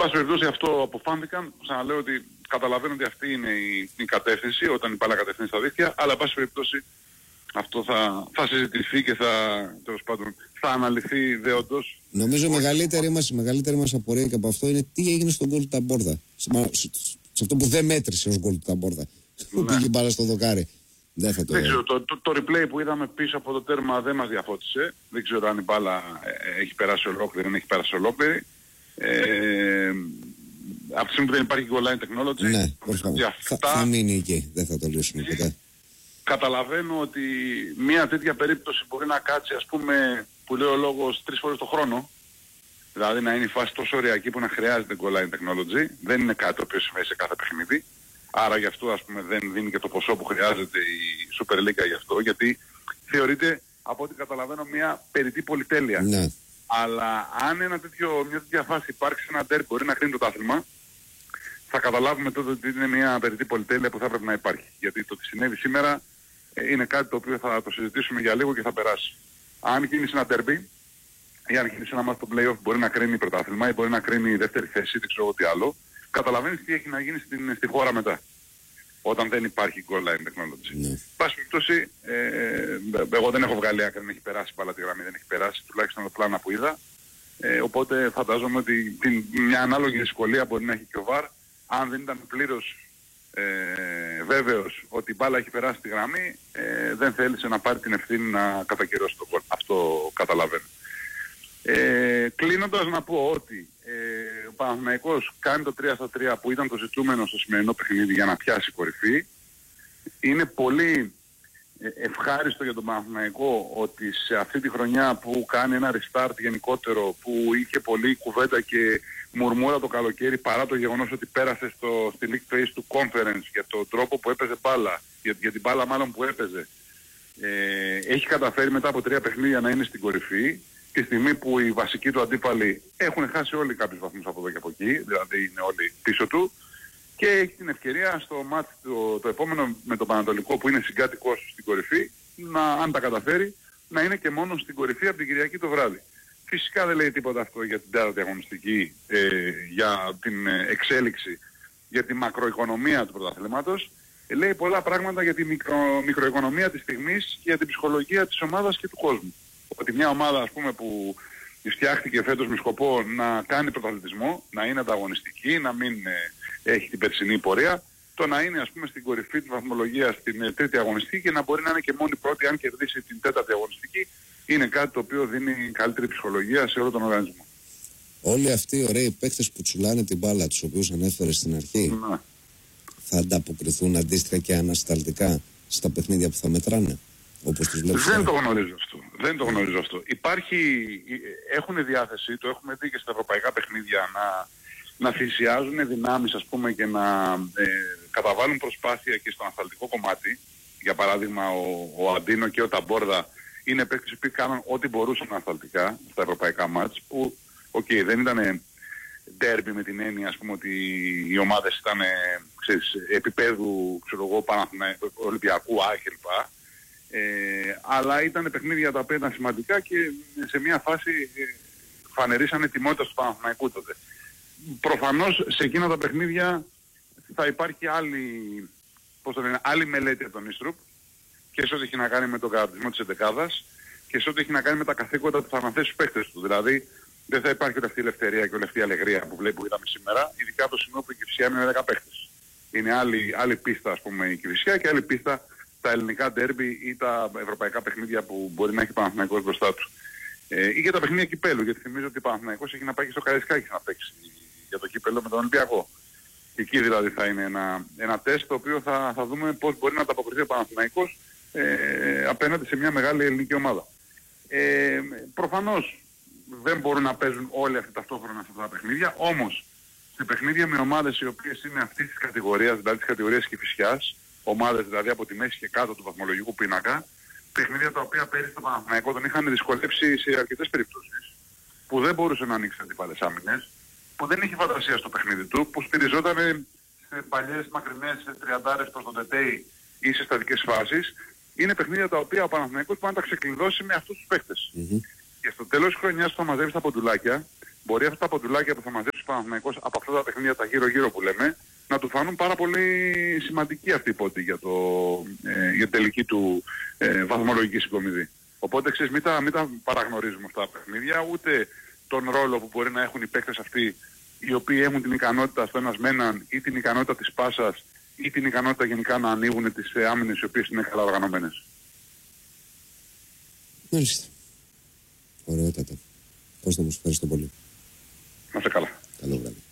πάση περιπτώσει αυτό αποφάνθηκαν. Ξαναλέω ότι καταλαβαίνω ότι αυτή είναι η κατεύθυνση όταν η μπάλα κατευθύνει στα δίχτυα, αλλά εν πάση περιπτώσει αυτό θα συζητηθεί και τέλος πάντων θα αναλυθεί δέοντος. Νομίζω η μεγαλύτερη μας απορία και από αυτό είναι τι έγινε στον γκολ του Ταμπόρδα. Σε αυτό που δεν μέτρησε ως γκολ του Ταμπόρδα. Που πήγε μπάλα στο δοκάρι. Δεν ξέρω, το replay που είδαμε πίσω από το τέρμα δεν μας διαφώτισε. Δεν ξέρω αν η μπάλα έχει περάσει ολόκληρη, δεν έχει περάσει ολόκληρη. Από τη στιγμή που δεν υπάρχει goal line technology, ναι, θα μείνει εκεί, δεν θα το λύσουμε ποτέ. Καταλαβαίνω ότι μια τέτοια περίπτωση μπορεί να κάτσει, ας πούμε, που λέει ο λόγος 3 φορές το χρόνο. Δηλαδή να είναι η φάση τόσο ωριακή που να χρειάζεται goal line technology. Δεν είναι κάτι το οποίο συμβαίνει σε κάθε παιχνίδι. Άρα γι' αυτό, ας πούμε, δεν δίνει και το ποσό που χρειάζεται η Super League γι' αυτό. Γιατί θεωρείται, από ό,τι καταλαβαίνω, μια περιττή πολυτέλεια. Ναι. Αλλά αν μια τέτοια φάση υπάρξει σε ένα τέρπι μπορεί να κρίνει το άθλημα, θα καταλάβουμε τότε ότι είναι μια περιττή πολυτέλεια που θα πρέπει να υπάρχει. Γιατί το τι συνέβη σήμερα είναι κάτι το οποίο θα το συζητήσουμε για λίγο και θα περάσει. Αν γίνει σε ένα τέρπι ή αν γίνει σε ένα μάτς στο play-off μπορεί να κρίνει πρωτάθλημα ή μπορεί να κρίνει δεύτερη θέση, δεν ξέρω τι άλλο. Καταλαβαίνεις τι έχει να γίνει στη χώρα μετά. Όταν δεν υπάρχει goal line technology. Ναι. Πάση περιπτώσει, εγώ δεν έχω βγάλει άκρη, δεν έχει περάσει μπάλα τη γραμμή, δεν έχει περάσει, τουλάχιστον το πλάνα που είδα. Οπότε φαντάζομαι ότι μια ανάλογη δυσκολία μπορεί να έχει και ο VAR, αν δεν ήταν πλήρως βέβαιος ότι η μπάλα έχει περάσει τη γραμμή, δεν θέλησε να πάρει την ευθύνη να κατακυρώσει το goal. Αυτό καταλαβαίνω. Κλείνοντας να πω ότι ο Παναθηναϊκός κάνει το 3-3 που ήταν το ζητούμενο στο σημερινό παιχνίδι για να πιάσει κορυφή. Είναι πολύ ευχάριστο για τον Παναθηναϊκό ότι σε αυτή τη χρονιά που κάνει ένα restart γενικότερο, που είχε πολλή κουβέντα και μουρμούρα το καλοκαίρι παρά το γεγονός ότι πέρασε στη League Phase του Conference για τον τρόπο που έπαιζε μπάλα, για την μπάλα μάλλον που έπαιζε, έχει καταφέρει μετά από 3 παιχνίδια να είναι στην κορυφή. Τη στιγμή που οι βασικοί του αντίπαλοι έχουν χάσει όλοι κάποιους βαθμούς από εδώ και από εκεί, δηλαδή είναι όλοι πίσω του, και έχει την ευκαιρία στο μάτι το επόμενο με τον Πανατολικό που είναι συγκάτοικός στην κορυφή, αν τα καταφέρει, να είναι και μόνο στην κορυφή από την Κυριακή το βράδυ. Φυσικά δεν λέει τίποτα αυτό για την τέταρτη αγωνιστική, για την εξέλιξη, για τη μακροοικονομία του πρωταθλήματος. Λέει πολλά πράγματα για τη μικροοικονομία της στιγμής και για την ψυχολογία της ομάδας και του κόσμου. Ότι μια ομάδα, ας πούμε, που φτιάχτηκε φέτος με σκοπό να κάνει πρωταθλητισμό, να είναι ανταγωνιστική, να μην έχει την περσινή πορεία, το να είναι, ας πούμε, στην κορυφή της βαθμολογίας στην τρίτη αγωνιστική και να μπορεί να είναι και μόνη πρώτη αν κερδίσει την τέταρτη αγωνιστική, είναι κάτι το οποίο δίνει καλύτερη ψυχολογία σε όλο τον οργανισμό. Όλοι αυτοί οι ωραίοι παίκτες που τσουλάνε την μπάλα, τους οποίους ανέφερε στην αρχή, θα ανταποκριθούν αντίστοιχα και ανασταλτικά στα παιχνίδια που θα μετράνε? Όπως τους βλέπεις. Δεν το γνωρίζω αυτό. Έχουν διάθεση, το έχουμε δει και στα ευρωπαϊκά παιχνίδια, να θυσιάζουν δυνάμεις, ας πούμε, και να καταβάλουν προσπάθεια και στο ανασταλτικό κομμάτι. Για παράδειγμα ο Αντίνο και ο Ταμπόρδα είναι παίκτες που κάνουν ό,τι μπορούσαν ανασταλτικά στα ευρωπαϊκά μάτς, που δεν ήταν ντέρμπι με την έννοια, ας πούμε, ότι οι ομάδες ήταν επίπεδου Ολυμπιακού, κλπ. Αλλά ήταν παιχνίδια τα οποία ήταν σημαντικά και σε μια φάση φανερίσανε τιμότητα του Παναθηναϊκού τότε. Προφανώς σε εκείνα τα παιχνίδια θα υπάρχει άλλη μελέτη από τον Ίστρουπ και σε ό,τι έχει να κάνει με τον καταρτισμό της εντεκάδας και σε ό,τι έχει να κάνει με τα καθήκοντα που θα αναθέσει στους παίκτες του. Δηλαδή δεν θα υπάρχει ούτε αυτή η ελευθερία και όλη αυτή η αλεγρία που είδαμε σήμερα, ειδικά από το σημείο που η Κηφισιά είναι με 10 παίκτες. Είναι άλλη πίστα, ας πούμε, η Κηφισιά και άλλη πίστα τα ελληνικά ντέρμπι ή τα ευρωπαϊκά παιχνίδια που μπορεί να έχει ο Παναθηναϊκός μπροστά του. Ή για τα παιχνίδια κυπέλου, γιατί θυμίζω ότι ο Παναθηναϊκός έχει να πάει και στο Καραϊσκάκη να παίξει για το κύπελο με τον Ολυμπιακό. Και εκεί δηλαδή θα είναι ένα τεστ το οποίο θα δούμε πώς μπορεί να ανταποκριθεί ο Παναθηναϊκός απέναντι σε μια μεγάλη ελληνική ομάδα. Προφανώς δεν μπορούν να παίζουν όλοι αυτοί ταυτόχρονα σε αυτά τα παιχνίδια, όμως σε παιχνίδια με ομάδες οι οποίες είναι αυτής της κατηγορίας, δηλαδή της κατηγορίας Κηφισιάς, ομάδες δηλαδή από τη μέση και κάτω του βαθμολογικού πίνακα, παιχνίδια τα οποία πέρυσι στο Παναθηναϊκό τον είχαν δυσκολέψει σε αρκετές περιπτώσεις, που δεν μπορούσε να ανοίξει αντίπαλες άμυνες, που δεν είχε φαντασία στο παιχνίδι του, που στηριζόταν σε παλιές μακρινές τριαντάρες προς τον Τετέι ή σε στατικές φάσεις. Είναι παιχνίδια τα οποία ο Παναθηναϊκός μπορεί να τα ξεκλειδώσει με αυτούς τους παίκτες. Και στο τέλος της χρονιάς που θα μαζεύεις τα ποντουλάκια, μπορεί αυτά τα ποντουλάκια που θα μαζεύεις ο Παναθηναϊκός από αυτά τα παιχνίδια τα γύρω-γύρω που λέμε, να του φανούν πάρα πολύ σημαντική αυτή η πόντη για την τελική του βαθμολογική συγκομιδή. Οπότε ξέρεις, μην τα παραγνωρίζουμε αυτά τα παιχνίδια, ούτε τον ρόλο που μπορεί να έχουν οι παίκτες αυτοί, οι οποίοι έχουν την ικανότητα στο ένας με έναν ή την ικανότητα της πάσας ή την ικανότητα γενικά να ανοίγουν τις άμυνες οι οποίες είναι καλά οργανωμένες. Μάλιστα. Ωραιότατα. Κώστα μου, ευχαριστώ πολύ. Να είσαι καλά. Καλό βράδυ.